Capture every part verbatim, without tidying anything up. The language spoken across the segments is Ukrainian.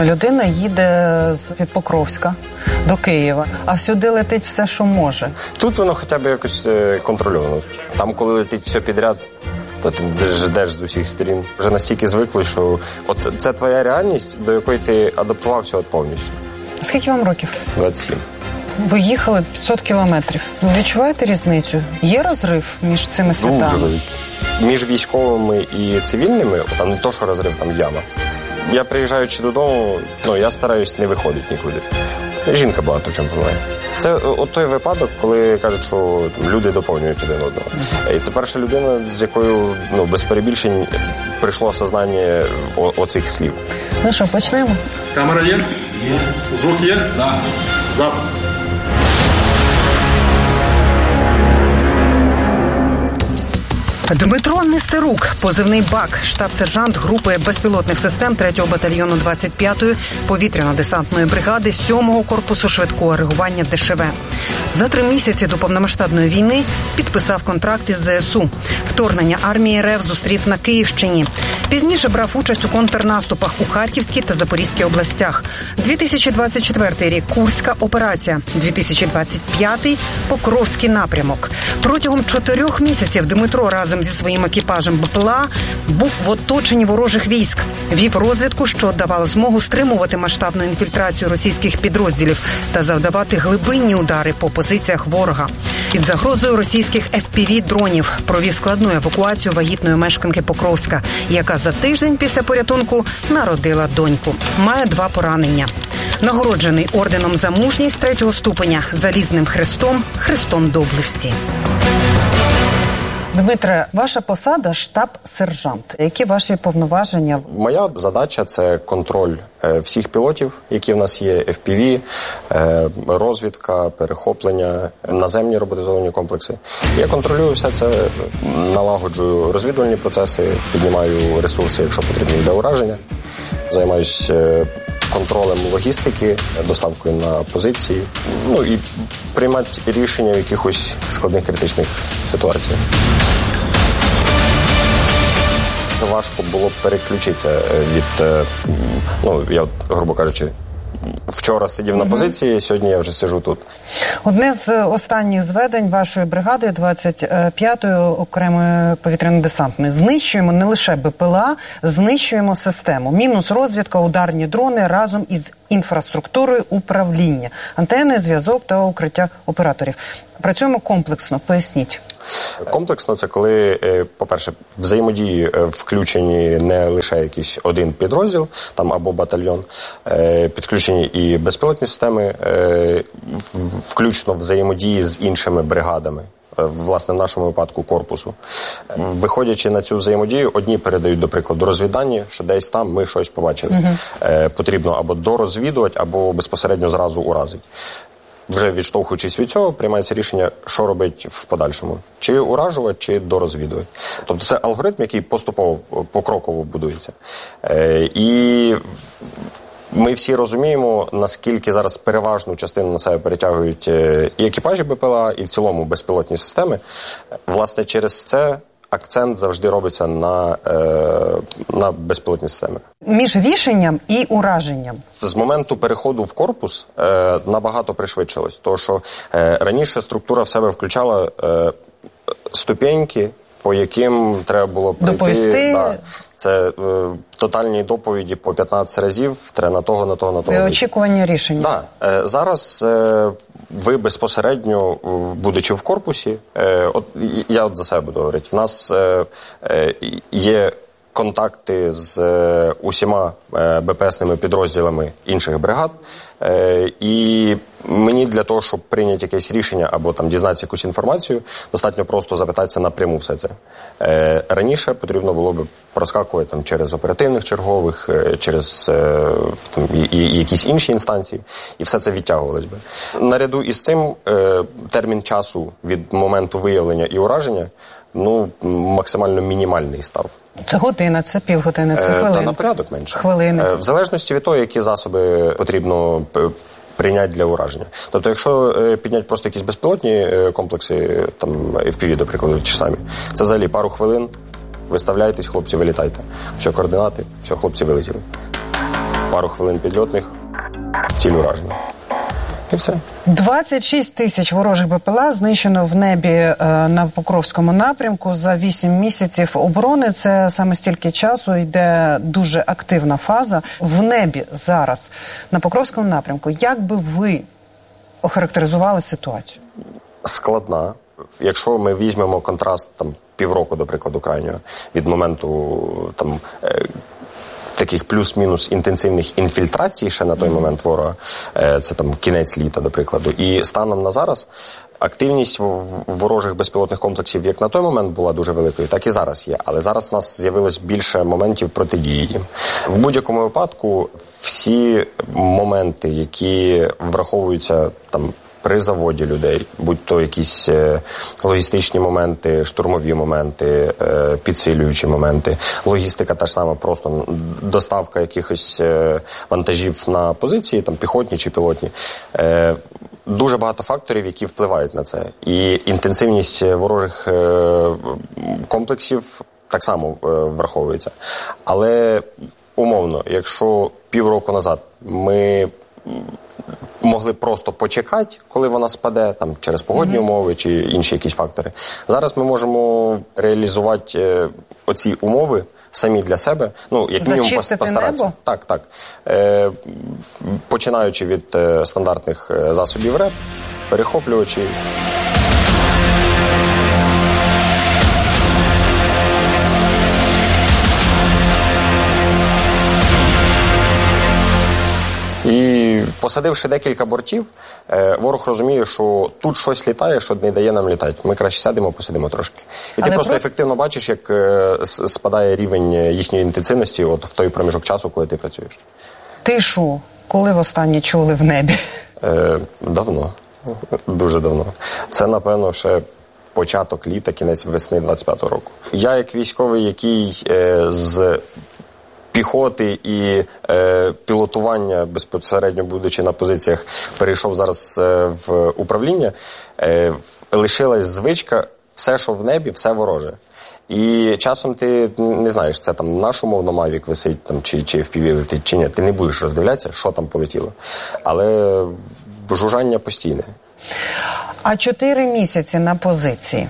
Людина їде з-під Покровська до Києва, а сюди летить все, що може. Тут воно хоча б якось контрольовано. Там, коли летить все підряд, то ти ждеш з усіх сторін. Вже настільки звикли, що от це твоя реальність, до якої ти адаптувався от повністю. Скільки вам років? двадцять сім. Ви їхали п'ятсот кілометрів. Ви відчуваєте різницю? Є розрив між цими святами? Дуже великий. Між військовими і цивільними, там не то, що розрив, там яма. Я, приїжджаючи додому, ну, я стараюсь не виходити нікуди. Жінка багато чим допомагає. Це от той випадок, коли кажуть, що там, люди доповнюють один одного. І це перша людина, з якою, ну, без перебільшень прийшло осознання о- оцих слів. Ну що, почнемо? Камера є? Є. Звук є? Так. Да. Запис. Дмитро Нестерук, позивний БАК, штаб-сержант групи безпілотних систем третього батальйону двадцять п'ятої повітряно-десантної бригади сьомого корпусу швидкого реагування ДШВ. За три місяці до повномасштабної війни підписав контракт із ЗСУ. Вторгнення армії РФ зустрів на Київщині. Пізніше брав участь у контрнаступах у Харківській та Запорізькій областях. дві тисячі двадцять четвертий рік – Курська операція. дві тисячі двадцять п'ятий – Покровський напрямок. Протягом чотирьох місяців Дмитро разом зі своїм екіпажем БПЛА був в оточенні ворожих військ. Вів розвідку, що давало змогу стримувати масштабну інфільтрацію російських підрозділів та завдавати глибинні удари по позиціях ворога. Під загрозою російських еф пі ві-дронів провів складну евакуацію вагітної мешканки Покровська, яка за тиждень після порятунку народила доньку. Має два поранення. Нагороджений орденом за мужність третього ступеня, залізним хрестом, хрестом доблесті. Дмитре, ваша посада – штаб-сержант. Які ваші повноваження? Моя задача – це контроль всіх пілотів, які в нас є, еф пі ві, розвідка, перехоплення, наземні роботизовані комплекси. Я контролюю все це, налагоджую розвідувальні процеси, піднімаю ресурси, якщо потрібні для ураження, займаюся контролем логістики, доставкою на позиції, ну і приймати рішення в якихось складних критичних ситуаціях. Важко було б переключитися від, ну, я, грубо кажучи, вчора сидів на позиції, сьогодні я вже сиджу тут. Одне з останніх зведень вашої бригади двадцять п'ятої окремої повітряно-десантної. Знищуємо не лише БПЛА, знищуємо систему. Мінус розвідка, ударні дрони разом із інфраструктурою управління. Антени, зв'язок та укриття операторів. Працюємо комплексно. Поясніть. Комплексно – це коли, по-перше, взаємодії включені не лише якийсь один підрозділ там або батальйон, підключені і безпілотні системи, включно взаємодії з іншими бригадами. Власне, в нашому випадку корпусу. Виходячи на цю взаємодію, одні передають, до прикладу, розвіддані, що десь там ми щось побачили. Uh-huh. Потрібно або дорозвідувати, або безпосередньо зразу уразити. Вже відштовхуючись від цього, приймається рішення, що робити в подальшому. Чи уражувати, чи дорозвідувати. Тобто це алгоритм, який поступово, покроково будується. І ми всі розуміємо, наскільки зараз переважну частину на себе перетягують і екіпажі БПЛА, і в цілому безпілотні системи. Власне, через це акцент завжди робиться на, на безпілотні системи. Між рішенням і ураженням. З моменту переходу в корпус набагато пришвидшилось. Тому що раніше структура в себе включала ступеньки, по яким треба було пройти. Доповісти. Да. Це е, тотальні доповіді по п'ятнадцять разів, треба на того, на того, на того. І очікування рішення. Да. Е, зараз е, ви безпосередньо, будучи в корпусі, е, от я от за себе буду говорити, в нас е, е, є контакти з е, усіма е, БПСними підрозділами інших бригад, е, і мені для того, щоб прийняти якесь рішення або там дізнатися якусь інформацію, достатньо просто запитатися напряму все це. Е, раніше потрібно було б проскакувати там через оперативних чергових, е, через е, там, і, і якісь інші інстанції, і все це відтягувалось би. Наряду із цим е, термін часу від моменту виявлення і ураження, ну, максимально мінімальний став. Це година, це півгодини, це хвилина. Та на порядок менше. Хвилини. В залежності від того, які засоби потрібно прийняти для ураження. Тобто, якщо підняти просто якісь безпілотні комплекси, там, еф пі ві, до прикладу, ті ж самі, це взагалі пару хвилин, виставляйтесь, хлопці, вилітайте. Все, координати, все, хлопці, вилетіли. пару хвилин підльотних, ціль уражена. І все. двадцять шість тисяч ворожих БПЛА знищено в небі е, на Покровському напрямку за вісім місяців оборони. Це саме стільки часу йде дуже активна фаза. В небі зараз на Покровському напрямку. Як би ви охарактеризували ситуацію? Складна. Якщо ми візьмемо контраст там півроку, до прикладу, крайнього, від моменту там е, таких плюс-мінус інтенсивних інфільтрацій ще на той момент ворога, е, це там кінець літа, до прикладу, і станом на зараз активність ворожих безпілотних комплексів як на той момент була дуже великою, так і зараз є. Але зараз у нас з'явилось більше моментів протидії їм. В будь-якому випадку всі моменти, які враховуються там при заводі людей, будь-то якісь е, логістичні моменти, штурмові моменти, е, підсилюючі моменти, логістика та ж сама, просто доставка якихось е, вантажів на позиції, там піхотні чи пілотні. Е, дуже багато факторів, які впливають на це. І інтенсивність ворожих е, комплексів так само е, враховується. Але умовно, якщо півроку назад ми могли просто почекати, коли вона спаде, там через погодні mm-hmm. умови чи інші якісь фактори. Зараз ми можемо реалізувати е, оці умови самі для себе. Ну, як мінімум постаратися. Небо? Так, так. Е, починаючи від е, стандартних е, засобів РЕП, перехоплювачів. І посадивши декілька бортів, ворог розуміє, що тут щось літає, що не дає нам літати. Ми краще сядемо, посидимо трошки. І Але ти просто про... ефективно бачиш, як спадає рівень їхньої інтенсивності от в той проміжок часу, коли ти працюєш. Тишу коли востаннє чули в небі? Е, давно. Дуже давно. Це, напевно, ще початок літа, кінець весни двадцять п'ятого року. Я, як військовий, який е, з піхоти і е, пілотування, безпосередньо будучи на позиціях, перейшов зараз е, в управління, е, лишилась звичка, все, що в небі, все вороже. І часом ти не знаєш, це там наш умовно Мавік висить, там, чи, чи еф пі ві летить, чи ні. Ти не будеш роздивлятися, що там полетіло. Але жужжання постійне. А чотири місяці на позиції?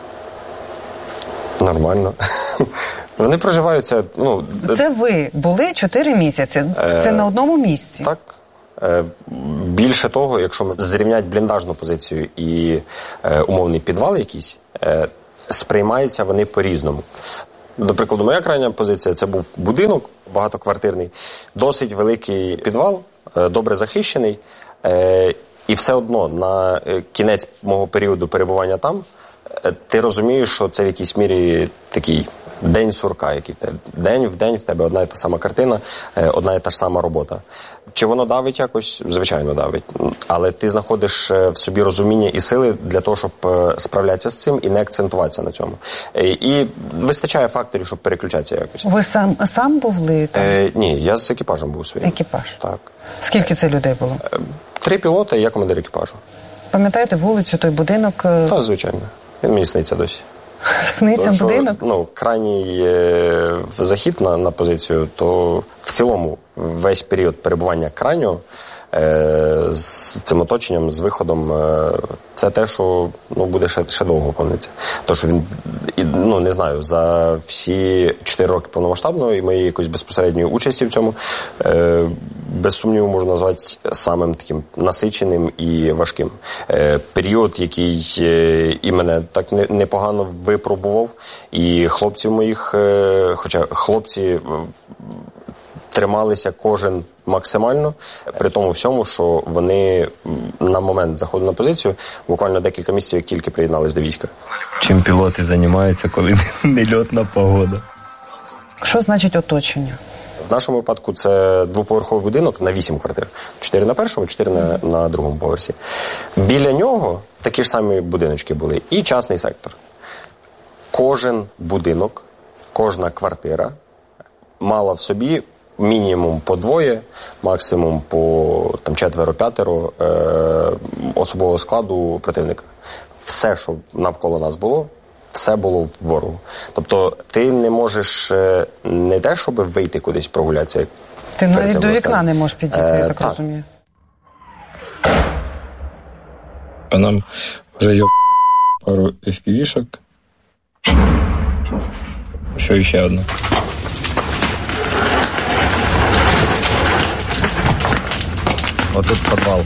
Нормально. Вони проживаються, ну... Це ви були чотири місяці? Це е, на одному місці? Так. Е, більше того, якщо ми зрівняти бліндажну позицію і е, умовний підвал якийсь, е, сприймаються вони по-різному. До прикладу, моя крайня позиція – це був будинок багатоквартирний, досить великий підвал, е, добре захищений, е, і все одно на кінець мого періоду перебування там е, ти розумієш, що це в якійсь мірі такий день сурка, який день в день в тебе одна і та сама картина, одна і та ж сама робота. Чи воно давить якось? Звичайно, давить. Але ти знаходиш в собі розуміння і сили для того, щоб справлятися з цим і не акцентуватися на цьому. І вистачає факторів, щоб переключатися якось. Ви сам, сам були там? Е, ні, я з екіпажем був своїм. Екіпаж? Так. Скільки це людей було? Три пілоти і я командир екіпажу. Пам'ятаєте вулицю, той будинок? Так, звичайно. Він мені сниться досі. Сниться що, будинок? Ну, крайній е, захід на, на позицію, то в цілому весь період перебування крайнього е, з цим оточенням, з виходом, е, це те, що ну, буде ще, ще довго повниться. Тому що він, ну, не знаю, за всі чотири роки повномасштабної моєї якоїсь безпосередньої участі в цьому, е, без сумніву можна назвати самим таким насиченим і важким. Е, період, який е, і мене так не, непогано випробував, і хлопців моїх, е, хоча хлопці е, трималися кожен максимально, при тому всьому, що вони на момент заходу на позицію буквально декілька місяців, як тільки приєднались до війська. Чим пілоти займаються, коли нельотна погода? Що значить оточення? В нашому випадку це двоповерховий будинок на вісім квартир. Чотири на першому, чотири на, на другому поверсі. Біля нього такі ж самі будиночки були. І частний сектор. Кожен будинок, кожна квартира мала в собі мінімум по двоє, максимум по там, четверо-п'ятеро е, особового складу противника. Все, що навколо нас було, все було в ворогу. Тобто ти не можеш не те, щоб вийти кудись прогулятися, Ти навіть до вікна не можеш підійти, е, я так, так розумію. По нам вже є пару еф пі ві-шок. Що ще одна? Отут підвал.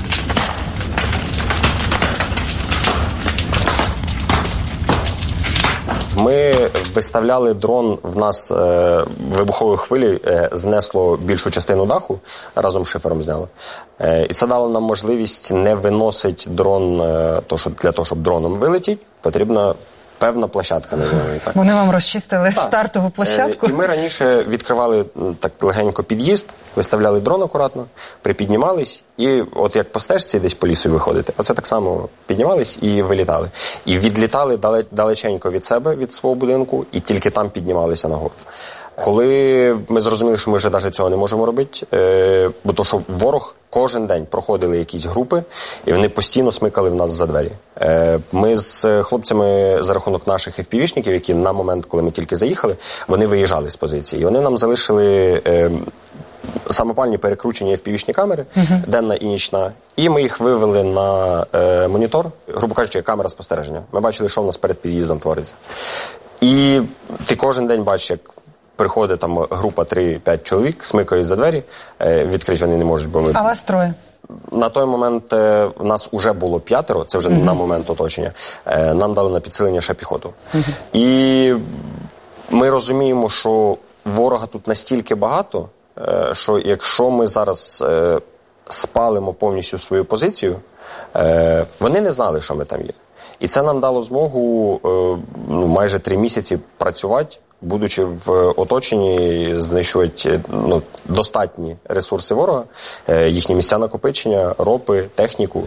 Ми виставляли дрон, в нас е, вибухової хвилі е, знесло більшу частину даху, разом з шифером зняло. Е, і це дало нам можливість не виносити дрон, е, то, що, для того, щоб дроном вилетіти, потрібна певна площадка, називаємо її так. Вони вам розчистили Так. стартову площадку? Е, і ми раніше відкривали так легенько під'їзд, виставляли дрон акуратно, припіднімались, і от як по стежці десь по лісу виходити, оце так само піднімались і вилітали. І відлітали дале, далеченько від себе, від свого будинку, і тільки там піднімалися нагору. Коли ми зрозуміли, що ми вже навіть цього не можемо робити, е, бо то, що ворог кожен день проходили якісь групи, і вони постійно смикали в нас за двері. Е, ми з хлопцями за рахунок наших еф пі ві-шників, які на момент, коли ми тільки заїхали, вони виїжджали з позиції. І вони нам залишили е, самопальні перекручені еф пі ві-шні камери, uh-huh. денна і нічна, і ми їх вивели на е, монітор, грубо кажучи, камера спостереження. Ми бачили, що в нас перед під'їздом твориться. І ти кожен день бачиш, як приходить там група три-п'ять чоловік, смикають за двері, е, відкрити вони не можуть, бо ми... А вас троє? На той момент е, в нас вже було п'ятеро, це вже uh-huh. на момент оточення. Е, нам дали на підсилення ще піхоту. Uh-huh. І ми розуміємо, що ворога тут настільки багато, е, що якщо ми зараз е, спалимо повністю свою позицію, е, вони не знали, що ми там є. І це нам дало змогу е, ну, майже три місяці працювати, будучи в оточенні, знищувати ну, достатні ресурси ворога, е, їхні місця накопичення, ропи, техніку.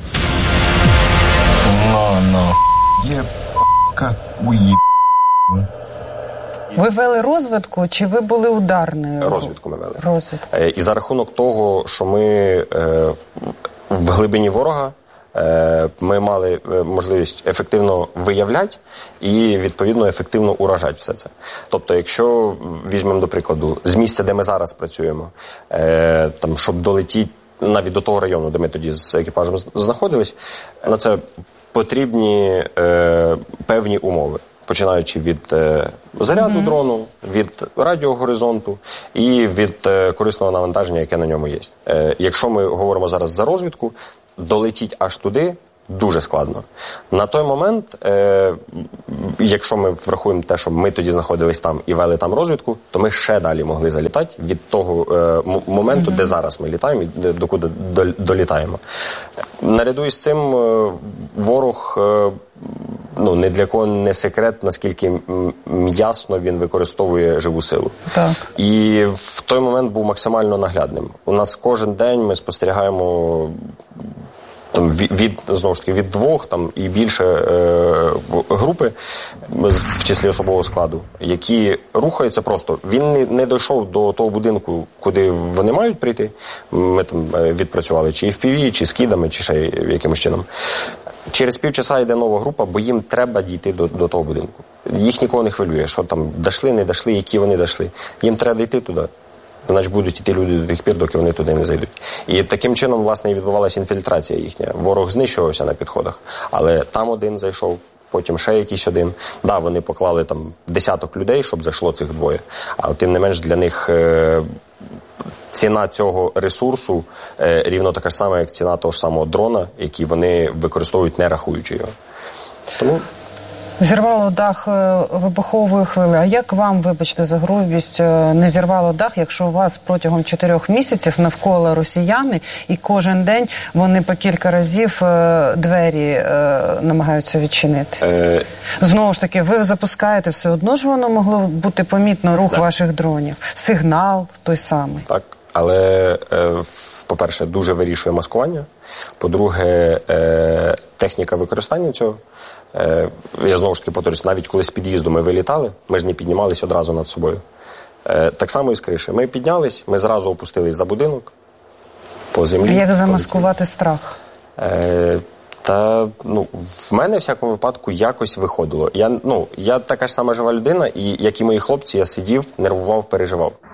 Ну, ну, є п***ка, уїб. Ви вели розвідку, чи ви були ударною? Розвідку ми вели. Розвідку. Е, і за рахунок того, що ми е, в глибині ворога, ми мали можливість ефективно виявляти і, відповідно, ефективно уражати все це. Тобто, якщо, візьмемо до прикладу, з місця, де ми зараз працюємо, там, щоб долетіти навіть до того району, де ми тоді з екіпажем знаходились, на це потрібні е, певні умови. Починаючи від е, заряду mm-hmm. дрону, від радіогоризонту і від е, корисного навантаження, яке на ньому є. Е, якщо ми говоримо зараз за розвідку, долетіть аж туди дуже складно. На той момент, е, якщо ми врахуємо те, що ми тоді знаходились там і вели там розвідку, то ми ще далі могли залітати від того е, моменту, mm-hmm. де зараз ми літаємо і докуди долітаємо. Наряду із цим е, ворог... Е, Ну, ні для кого не секрет, наскільки м'ясно він використовує живу силу. Так. І в той момент був максимально наглядним. У нас кожен день ми спостерігаємо там, від, від, знову ж таки, від двох там, і більше е, групи, в числі особового складу, які рухаються просто. Він не, не дійшов до того будинку, куди вони мають прийти. Ми там відпрацювали чи еф пі ві, чи скидами, чи ще якимось чином. Через півчаса йде нова група, бо їм треба дійти до, до того будинку. Їх нікого не хвилює, що там дійшли, не дійшли, які вони дійшли. Їм треба дійти туди. Значить, будуть йти люди до тих пір, доки вони туди не зайдуть. І таким чином, власне, і відбувалася інфільтрація їхня. Ворог знищувався на підходах, але там один зайшов, потім ще якийсь один. Да, вони поклали там десяток людей, щоб зайшло цих двоє. Але тим не менш для них... Е- ціна цього ресурсу е, рівно така ж сама, як ціна того ж самого дрона, який вони використовують, не рахуючи його. Тому... Зірвало дах вибухової хвилі. А як вам, вибачте за грубість, не зірвало дах, якщо у вас протягом чотирьох місяців навколо росіяни, і кожен день вони по кілька разів двері намагаються відчинити? Е... Знову ж таки, ви запускаєте, все одно ж воно могло бути помітно, рух так. ваших дронів. Сигнал той самий. Так, але, по-перше, дуже вирішує маскування. По-друге, техніка використання цього. Я знову ж таки повторюсь, навіть коли з під'їзду ми вилітали, ми ж не піднімалися одразу над собою. Так само і з криші. Ми піднялись, ми зразу опустились за будинок, по землі. А як замаскувати страх? Та, ну, в мене, в всякому випадку, якось виходило. Я, ну, я така ж сама жива людина, і, як і мої хлопці, я сидів, нервував, переживав.